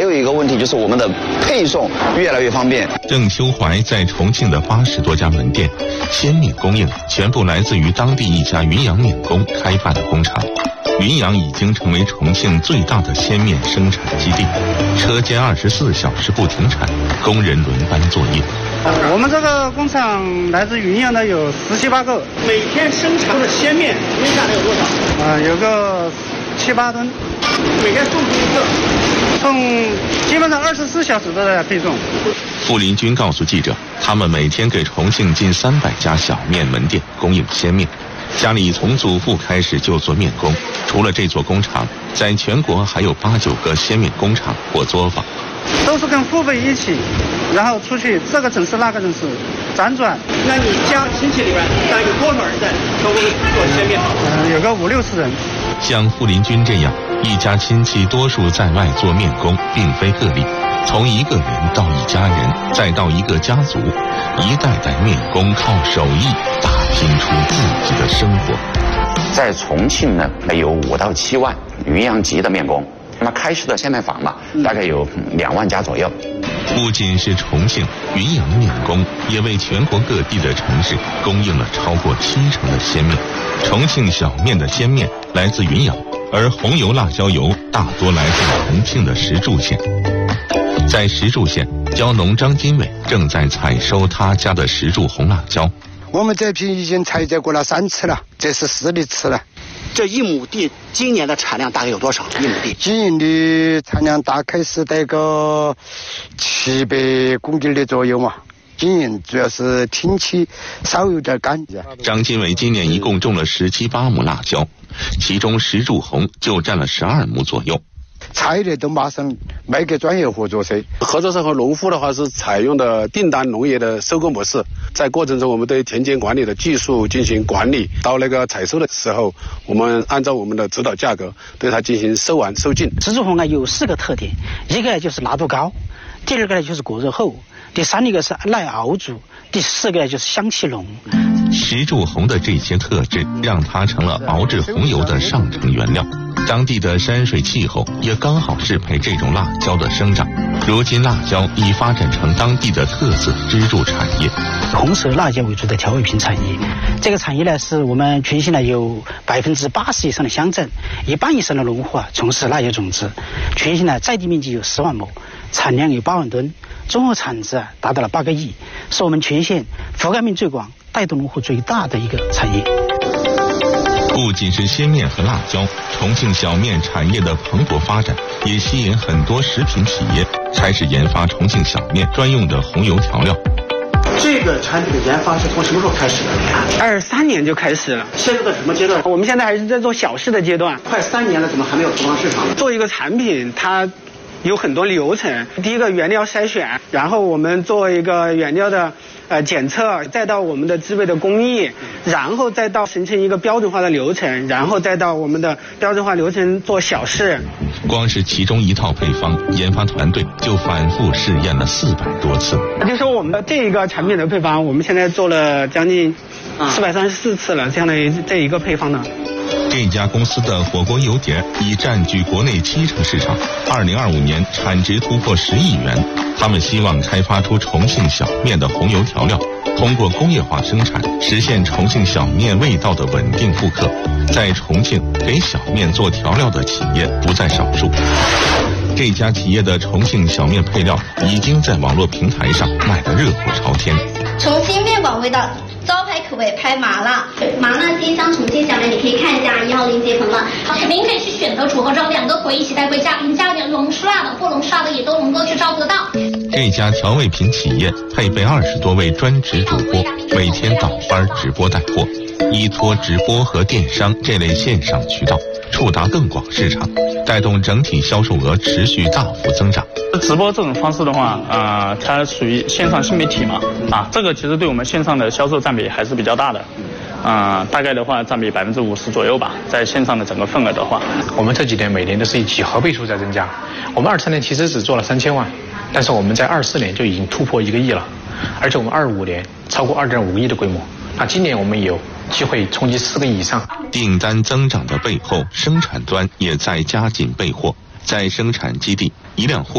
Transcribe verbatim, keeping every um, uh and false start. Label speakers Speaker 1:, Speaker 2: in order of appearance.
Speaker 1: 有一个问题就是我们的配送越来越方便。
Speaker 2: 郑修怀在重庆的八十多家门店，鲜面供应全部来自于当地一家云阳面工开办的工厂。云阳已经成为重庆最大的鲜面生产基地，车间二十四小时不停产，工人轮班作业。
Speaker 3: 我们这个工厂来自云阳的有十七八个，
Speaker 4: 每天生产的鲜面运下来有多少？
Speaker 3: 啊、呃，有个七八吨。
Speaker 4: 每天送出一个，
Speaker 3: 送基本上二十四小时都在配送。
Speaker 2: 傅林军告诉记者，他们每天给重庆近三百家小面门店供应鲜面。家里从祖父开始就做面工，除了这座工厂，在全国还有八九个鲜面工厂或作坊，
Speaker 3: 都是跟父辈一起，然后出去这个城市那个城市辗转。
Speaker 4: 那你家亲戚里边大概有多少人在都会做鲜面？
Speaker 3: 嗯、呃，有个五六十人。
Speaker 2: 像傅林军这样，一家亲戚多数在外做面工，并非个例。从一个人到一家人，再到一个家族，一代代面工靠手艺打拼出自己的生活。
Speaker 5: 在重庆呢，有五到七万云阳籍的面工，那么开设的鲜面坊嘛，大概有两万家左右。
Speaker 2: 不仅是重庆，云阳面工也为全国各地的城市供应了超过七成的鲜面。重庆小面的鲜面来自云阳，而红油辣椒油大多来自重庆的石柱县。在石柱县，蕉农张金伟正在采收他家的石柱红辣椒。
Speaker 6: 我们这批已经采摘过了三次了，这是四粒次了。
Speaker 4: 这一亩地今年的产量大概有多少？一亩地
Speaker 6: 今年的产量大概是得个七百公斤的左右嘛。今年主要是天气稍有点干。
Speaker 2: 张金伟今年一共种了十七八亩辣椒，其中石柱红就占了十二亩左右。
Speaker 6: 采的都马上卖给专业合作社，
Speaker 7: 合作社和农户的话是采用的订单农业的收购模式，在过程中我们对田间管理的技术进行管理，到那个采收的时候，我们按照我们的指导价格对它进行收完收进。
Speaker 8: 石柱红呢有四个特点，一个呢就是辣度高，第二个呢就是果肉厚，第三个是耐熬煮，第四个呢就是香气浓。
Speaker 2: 石柱红的这些特质让它成了熬制红油的上乘原料。当地的山水气候也刚好适配这种辣椒的生长。如今辣椒已发展成当地的特色支柱产业。
Speaker 8: 红色辣椒为主的调味品产业，这个产业呢是我们全县呢有百分之八十以上的乡镇，一半以上的农户啊从事辣椒种植。全县呢在地面积有十万亩，产量有八万吨，综合产值啊达到了八个亿，是我们全县覆盖面最广、带动农户最大的一个产业。
Speaker 2: 不仅是鲜面和辣椒，重庆小面产业的蓬勃发展也吸引很多食品企业开始研发重庆小面专用的红油调料。
Speaker 4: 这个产品的研发是从什么时候开始的？
Speaker 8: 二三年就开始了。
Speaker 4: 现在在什么阶段？
Speaker 8: 我们现在还是在做小试的阶段。
Speaker 4: 快三年了，怎么还没有投放市场呢？
Speaker 8: 做一个产品，它有很多流程。第一个原料筛选，然后我们做一个原料的呃检测，再到我们的制备的工艺，然后再到形成一个标准化的流程，然后再到我们的标准化流程做小试。
Speaker 2: 光是其中一套配方，研发团队就反复试验了四百多次。
Speaker 8: 就说我们的这一个产品的配方，我们现在做了将近四百三十四次了，这样的这一个配方呢。
Speaker 2: 这家公司的火锅油碟已占据国内七成市场，二零二五年产值突破十亿元。他们希望开发出重庆小面的红油调料，通过工业化生产，实现重庆小面味道的稳定复刻。在重庆，给小面做调料的企业不在少数。这家企业的重庆小面配料已经在网络平台上卖得热火朝天。
Speaker 9: 重庆面馆味道。招牌口味拍麻辣，麻辣鲜香重庆小面，你可以看一下一号链接粉了。您可以去选择组合装，两个口味一起带回家，您加点浓吃辣的或浓吃辣的也都能够去招得到。
Speaker 2: 这家调味品企业配备二十多位专职主播，每天倒班直播带货，依托直播和电商这类线上渠道，触达更广市场，带动整体销售额持续大幅增长。
Speaker 10: 直播这种方式的话，啊、呃，它属于线上新媒体嘛，啊，这个其实对我们线上的销售占比还是比较大的，啊、呃，大概的话占比百分之五十左右吧，在线上的整个份额的话，
Speaker 11: 我们这几年每年都是以几何倍数在增加。我们二三年其实只做了三千万，但是我们在二四年就已经突破一个亿了，而且我们二五年超过二点五个亿的规模。那今年我们有机会冲击四个亿以上。
Speaker 2: 订单增长的背后，生产端也在加紧备货，在生产基地，一辆货